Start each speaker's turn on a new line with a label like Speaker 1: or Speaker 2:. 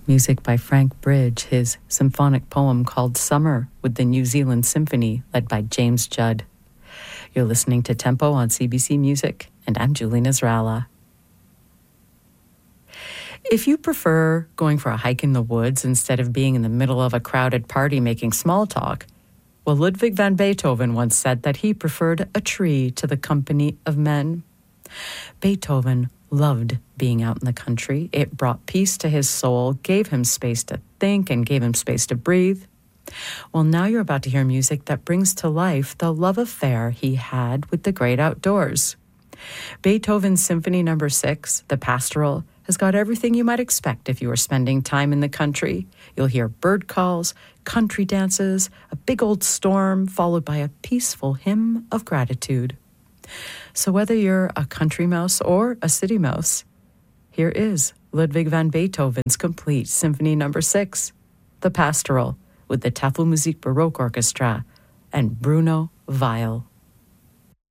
Speaker 1: Music by Frank Bridge, his symphonic poem called Summer with the New Zealand Symphony, led by James Judd. You're listening to Tempo on CBC Music, and I'm Julie Nasrallah. If you prefer going for a hike in the woods instead of being in the middle of a crowded party making small talk, well, Ludwig van Beethoven once said that he preferred a tree to the company of men. Beethoven loved being out in the country. It brought peace to his soul, gave him space to think, and gave him space to breathe. Well, now you're about to hear music that brings to life the love affair he had with the great outdoors. Beethoven's Symphony No. 6, the Pastoral, has got everything you might expect if you were spending time in the country. You'll hear bird calls, country dances, a big old storm, followed by a peaceful hymn of gratitude. So whether you're a country mouse or a city mouse, here is Ludwig van Beethoven's complete Symphony No. 6, the Pastoral, with the Tafelmusik Baroque Orchestra and Bruno Weil.